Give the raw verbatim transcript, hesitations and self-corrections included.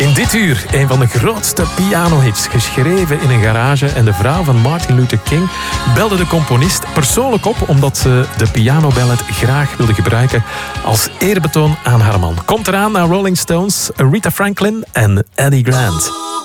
In dit uur een van de grootste pianohits, geschreven in een garage. En de vrouw van Martin Luther King belde de componist persoonlijk op omdat ze de pianoballet graag wilde gebruiken als eerbetoon aan haar man. Komt eraan naar Rolling Stones, Aretha Franklin en Eddie Grant.